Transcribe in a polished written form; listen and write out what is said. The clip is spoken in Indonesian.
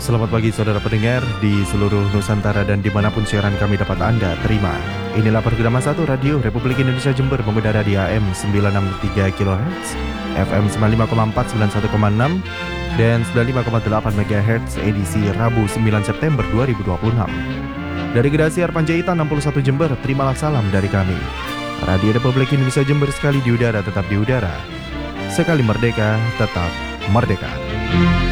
Selamat pagi saudara pendengar di seluruh Nusantara dan dimanapun siaran kami dapat Anda terima. Inilah program 1 Radio Republik Indonesia Jember mengudara di AM 963 kHz, FM 95,4, 91,6, dan 95,8 MHz edisi Rabu 9 September 2026. Dari Gerasi Arpanjaitan 61 Jember, terimalah salam dari kami. Radio Republik Indonesia Jember sekali di udara tetap di udara. Sekali merdeka, tetap merdeka.